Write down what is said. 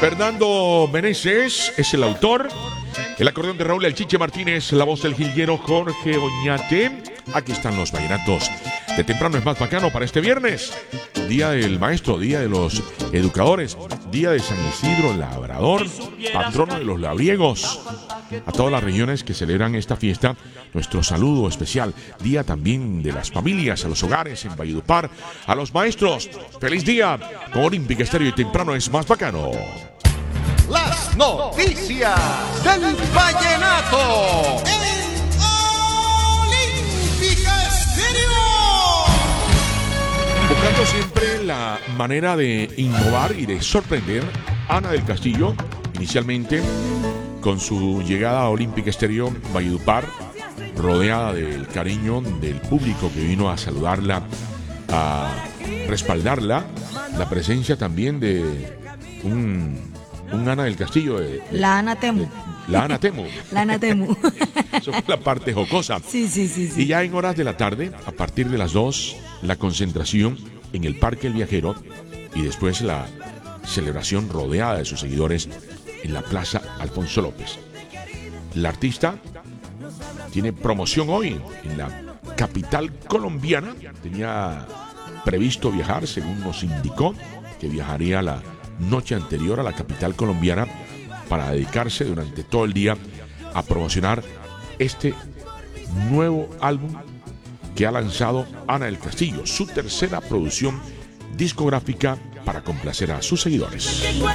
Fernando Meneses es el autor. El acordeón de Raúl El Chiche Martínez, la voz del jilguero Jorge Oñate. Aquí están los vallenatos de temprano es más bacano para este viernes. Día del maestro, día de los educadores, día de San Isidro Labrador, patrono de los labriegos. A todas las regiones que celebran esta fiesta, nuestro saludo especial. Día también de las familias, a los hogares en Valledupar, a los maestros. ¡Feliz día! Con Olímpica Estéreo y temprano es más bacano. Las noticias del vallenato en Olímpica Estéreo. Buscando siempre la manera de innovar y de sorprender, Ana del Castillo, inicialmente con su llegada a Olímpica Estéreo Valledupar, rodeada del cariño del público que vino a saludarla, a respaldarla, la presencia también de un Ana del Castillo. La Ana Temu. La Ana Temu. La Ana Temu. Eso fue la parte jocosa. Sí. Y ya en horas de la tarde, a partir de las 2, la concentración en el Parque El Viajero y después la celebración rodeada de sus seguidores en la Plaza Alfonso López. La artista tiene promoción hoy en la capital colombiana. Tenía previsto viajar, según nos indicó, que viajaría la noche anterior a la capital colombiana para dedicarse durante todo el día a promocionar este nuevo álbum que ha lanzado Ana del Castillo, su tercera producción discográfica para complacer a sus seguidores.